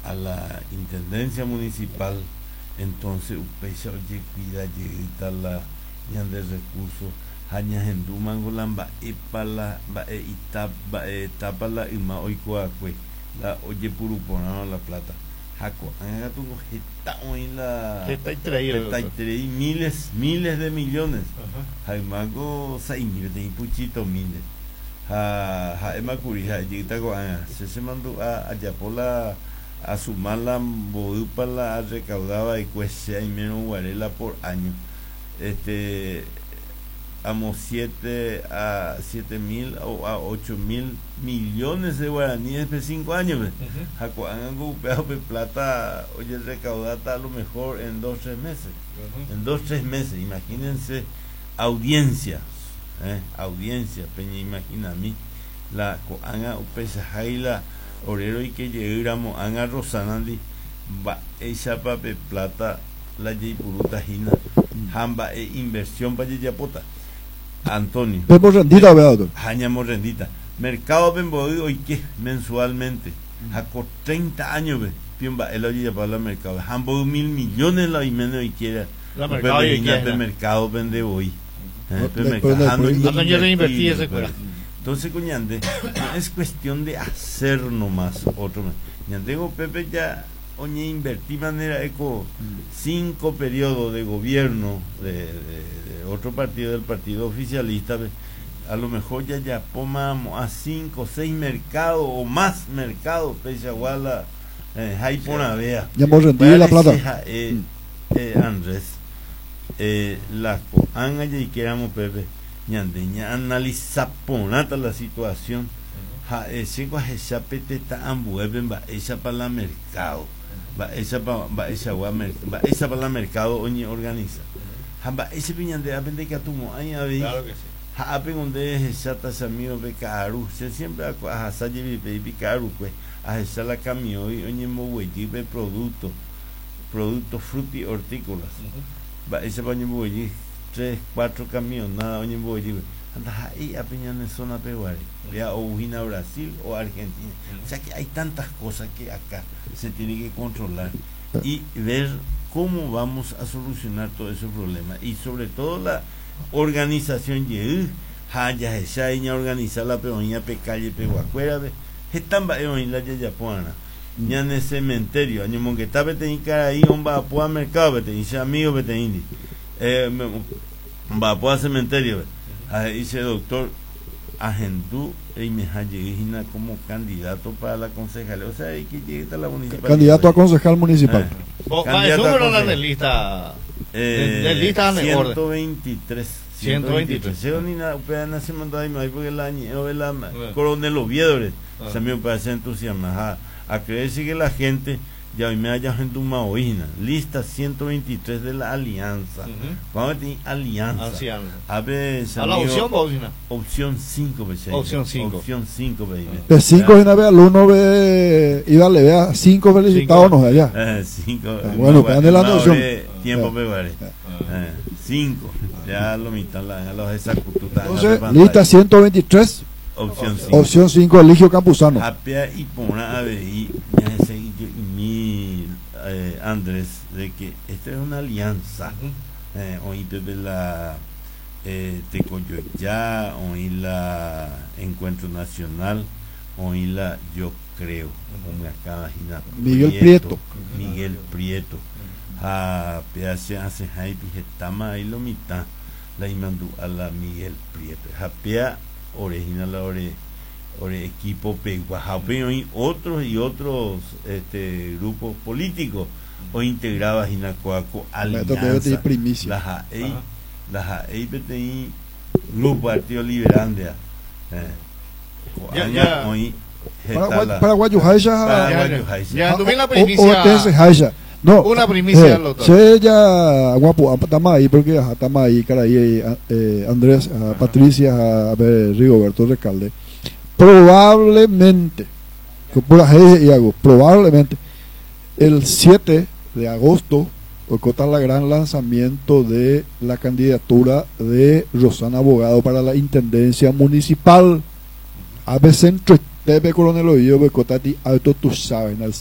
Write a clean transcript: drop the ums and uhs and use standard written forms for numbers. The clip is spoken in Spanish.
a la intendencia municipal, entonces upecha oye cuida llegita la ñan de recursos haña hendu mangolamba epala ba tapa la ima oikuakue la oye puruponano la plata jaco anga tu jeta hoy la miles de millones jaimago 6.000 de puchito miles ha emakuri ha llegita go anga se mandó a yapola a sumar la bodupa recaudaba y cuesta y menos guarela por año amos 7.000 o a 8.000 millones de guaraníes por 5 años han ocupado plata oye recaudata a lo mejor en 2-3 meses en 2-3 meses imagínense audiencia peña imagina a mí la coanga upesa jaila orero y que llegamos a Rosanandi va esa pape plata la puruta jina hamba inversión para yapota Antonio pues rendita veado hañamos rendita mercado ben hoy que mensualmente haco 30 años ve piomba el oye para el mercado hambo 1.000 millones la y menos y quiera la mercado vende hoy entonces coñande no es cuestión de hacer nomás otro ñandego Pepe ya oñe invertí manera eco 5 periodos de gobierno de otro partido del partido oficialista a lo mejor ya pomamos a 5 o 6 mercados o más mercados pechaguala hay por una vea ya hemos rendido la plata Andrés la anga y queramos Pepe ñandeña analiza ponata la situación ese esa pete ta ambueven va esa para la mercado va esa para la mercado oñe organiza va ese piñan de apende que atumo ahí a ver claro que sí apen donde esa tas amigo be caru se siempre a salle baby caru pues a esa la camión y oñe mo hueji be productos fruti hortícolas va ese baño hueji 3-4 camiones nada oñe hueji anda ahí a piñan en zona peruana ya o Ujina Brasil o Argentina o sea que hay tantas cosas que acá se tiene que controlar y ver cómo vamos a solucionar todos esos problemas y sobre todo la organización haya esa iña organizar la peonía pe calle pe guacuera están va en la yayapuana ya en el cementerio año mongueta vete en cara ahí un va a mercado vete dice amigo vete indi va a cementerio dice doctor Agendú y me llegó como candidato para la concejalía, o sea, hay que llegar a la municipalidad. Candidato a concejal municipal. ¿El número de lista? De lista 123. 123. Se ni nada, ustedes se mandó ahí más porque la Coronel Oviedo, se me parece entusiasmada a creerse que la gente ya hoy me haya gente una oína lista 123 de la alianza vamos a tener alianza a ver a la opción opción 5 opción 5 de 5 en vez al 1 ve y dale vea 5 felicitados nos allá 5 bueno pegan de la opción tiempo me vale 5 ya lo mitad los exacututas entonces lista 123 opción 5 Eligio Campuzano apia y pona a ver y Andrés de que esta es una alianza hoy Pepe la Tecoyoyá hoy la Encuentro Nacional hoy la Yo Creo como acá Miguel Prieto se hace hype estama ahí lo mitad la imandú a la Miguel Prieto japia original la equipo Peguajape y otros grupos políticos o integradas en la Coaco alianza las AEI grupo Partido Liberante Paraguayo ya tuve la primicia no una primicia se ya guapo estamos ahí porque estamos ahí cara ahí Andrés Patricia a ver Rigoberto Recalde probablemente el 7 de agosto está el gran lanzamiento de la candidatura de Rosana Abogado para la intendencia municipal a veces centro Coronel Oído Becotati auto tú sabes